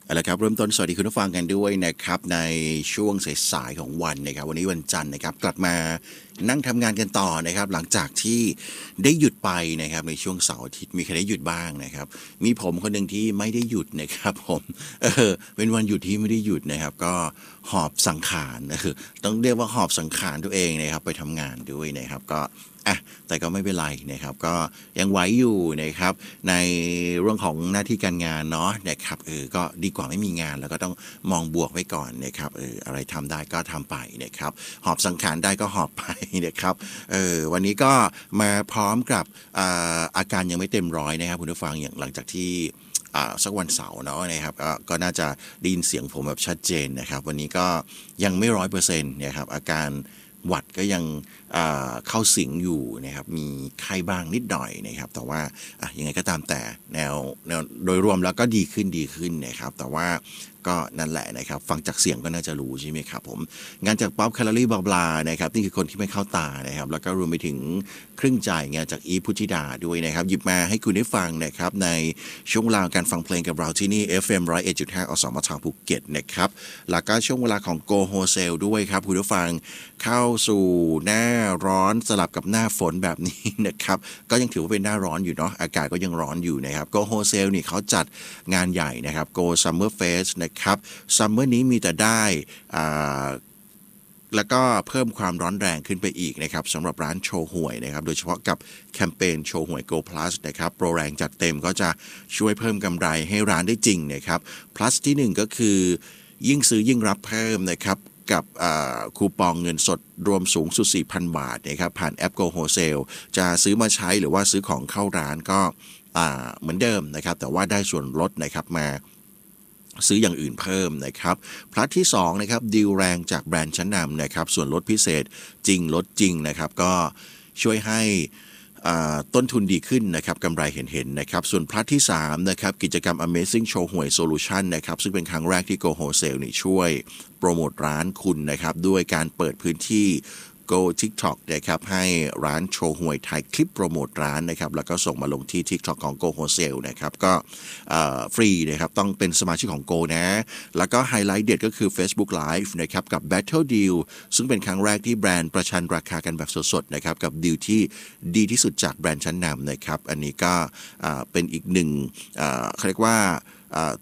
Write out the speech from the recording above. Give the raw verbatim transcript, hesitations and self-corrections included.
เอาละครับเริ่มต้นสวัสดีคุณผู้ฟังกันด้วยนะครับในช่วงสายๆของวันนะครับวันนี้วันจันทร์นะครับกลับมานั่งทำงานกันต่อนะครับหลังจากที่ได้หยุดไปนะครับในช่วงเสาร์อาทิตย์มีใครได้หยุดบ้างนะครับมีผมคนหนึ่งที่ไม่ได้หยุดนะครับผมเออเป็นวันหยุดที่ไม่ได้หยุดนะครับก็หอบสังขารนะคือต้องเรียกว่าหอบสังขารตัวเองนะครับไปทำงานด้วยนะครับก็อ่ะแต่ก็ไม่เป็นไรนะครับก็ยังไหวอยู่นะครับในเรื่องของหน้าที่การงานเนาะนะครับเออก็ดีกว่าไม่มีงานแล้วก็ต้องมองบวกไว้ก่อนนะครับเอออะไรทำได้ก็ทำไปนะครับหอบสังขารได้ก็หอบไปนะครับเออวันนี้ก็มาพร้อมกับอ่าอาการยังไม่เต็มร้อยนะครับคุณผู้ฟังอย่างหลังจากที่สักวันเสาร์เนาะนะครับก็ก็น่าจะได้ยินเสียงผมแบบชัดเจนนะครับวันนี้ก็ยังไม่ร้อยเปอร์เซ็นต์นะครับอาการหวัดก็ยังเข้าสิงอยู่นะครับมีไข้บ้างนิดหน่อยนะครับแต่ว่ายังไงก็ตามแต่แนวแนวโดยรวมแล้วก็ดีขึ้นดีขึ้นนะครับแต่ว่าก็นั่นแหละนะครับฟังจากเสียงก็น่าจะรู้ใช่ไหมครับผมงานจากป๊อปแคลอรี่บลานะครับนี่คือคนที่ไม่เข้าตานะครับแล้วก็รวมไปถึงครึ่งใจงานจากอีพุทธิดาด้วยนะครับหยิบมาให้คุณได้ฟังนะครับในช่วงเวลาการฟังเพลงกับเราที่นี่ เอฟ เอ็ม หนึ่งร้อยเอ็ดจุดห้า อสมทภูเก็ตนะครับแล้วก็ช่วงเวลาของ Go Wholesale ด้วยครับคุณผู้ฟังเข้าสู่หน้าร้อนสลับกับหน้าฝนแบบนี้นะครับก็ยังถือว่าเป็นหน้าร้อนอยู่เนาะอากาศก็ยังร้อนอยู่นะครับ Go Wholesale นี่เขาจัดงานใหญ่นะครับ Go Summer Fest นะครับซัมเมอร์นี้มีแต่ได้อ่าแล้วก็เพิ่มความร้อนแรงขึ้นไปอีกนะครับสำหรับร้านโชว์หวยนะครับโดยเฉพาะกับแคมเปญโชว์หวย Go Plus นะครับโปรแรงจัดเต็มก็จะช่วยเพิ่มกำไรให้ร้านได้จริงนะครับ plus ที่หนึ่งก็คือยิ่งซื้อยิ่งรับเพิ่มนะครับกับคูปองเงินสดรวมสูงสุด สี่พัน บาทนะครับผ่านแอป Go Wholesale จะซื้อมาใช้หรือว่าซื้อของเข้าร้านก็เหมือนเดิมนะครับแต่ว่าได้ส่วนลดนะครับมาซื้ออย่างอื่นเพิ่มนะครับพลัสที่สองนะครับดีลแรงจากแบรนด์ชั้นนำนะครับส่วนลดพิเศษจริงลดจริงนะครับก็ช่วยให้ต้นทุนดีขึ้นนะครับกำไรเห็นๆนะครับส่วนพลัสที่สามนะครับกิจกรรม Amazing Show หวย Solution นะครับซึ่งเป็นครั้งแรกที่ Go Wholesale นี่ช่วยโปรโมทร้านคุณนะครับด้วยการเปิดพื้นที่ Go TikTok นะครับให้ร้านโชว์หวยถ่ายคลิปโปรโมทร้านนะครับแล้วก็ส่งมาลงที่ TikTok ของ Go Wholesale นะครับก็ฟรีนะครับต้องเป็นสมาชิกของ Go นะแล้วก็ไฮไลท์เด็ดก็คือ Facebook Live นะครับกับ Battle Deal ซึ่งเป็นครั้งแรกที่แบรนด์ประชันราคากันแบบสดๆนะครับกับดีลที่ดีที่สุดจากแบรนด์ชั้นนำนะครับอันนี้ก็เป็นอีกหนึ่งเขาเรียกว่า